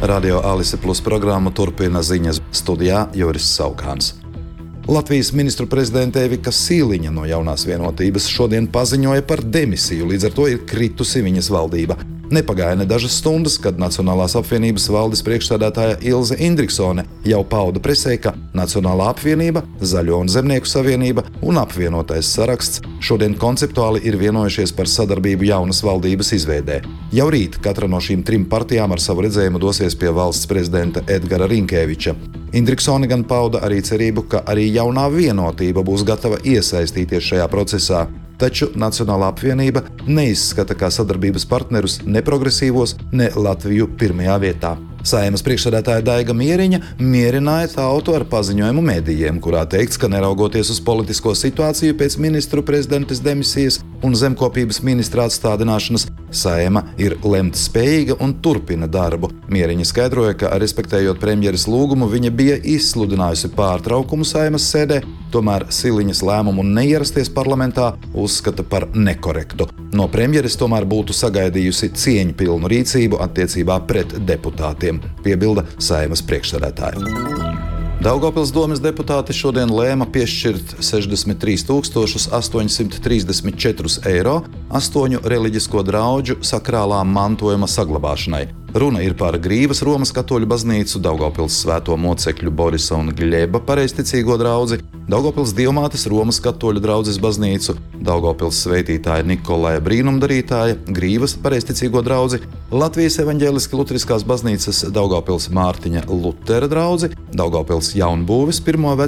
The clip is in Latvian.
Radio Alise Plus programmu turpina ziņas studijā Juris Saukāns. Latvijas ministru prezidente Evika Sīliņa no Jaunās vienotības šodien paziņoja par demisiju, līdz ar to ir kritusi viņas valdība. Nepagāja ne dažas stundas, kad Nacionālās apvienības valdes priekšsēdētāja Ilze Indriksone jau pauda presē, ka Nacionālā apvienība, Zaļo un Zemnieku savienība un apvienotais saraksts šodien konceptuāli ir vienojušies par sadarbību jaunas valdības izveidē. Jau rīt katra no šīm trim partijām ar savu redzējumu dosies pie valsts prezidenta Edgara Rinkēviča. Indriksone gan pauda arī cerību, ka arī jaunā vienotība būs gatava iesaistīties šajā procesā. Taču Nacionālā apvienība neizskata kā sadarbības partnerus ne progresīvos, ne Latviju pirmajā vietā. Saeimas priekšsēdētāja Daiga Mieriņa mierināja tautu ar paziņojumu medijiem, kurā teikts, ka neraugoties uz politisko situāciju pēc ministru prezidentes demisijas un zemkopības ministra atstādināšanas, Saeima ir lemt spējīga un turpina darbu. Mieriņa skaidroja, ka, respektējot premjeras lūgumu, viņa bija izsludinājusi pārtraukumu Saeimas sēdē, tomēr Siliņas lēmumu neierasties parlamentā uzskata par nekorektu. No premjeres tomēr būtu sagaidījusi cieņpilnu rīcību attiecībā pret deputātiem, piebilda Saeimas priekšsēdētāja. Daugavpils domes deputāti šodien lēma piešķirt 63 834 eiro 8 reliģisko drauģu sakrālā mantojuma saglabāšanai. Runa ir par Grīvas Romas katoļu baznīcu, Daugavpils Svēto mocekļu Borisa un Gļeba pareizticīgo draudzi, Daugavpils Dievmātes Romas katoļu draudzes baznīcu, Daugavpils Svētītāja Nikolaja Brīnumdarītāja, Grīvas pareizticīgo draudzi, Latvijas evaņģēliski luteriskās baznīcas Daugavpils Mārtiņa Lutera draudzi, Daugavpils Jaunbūves pirmo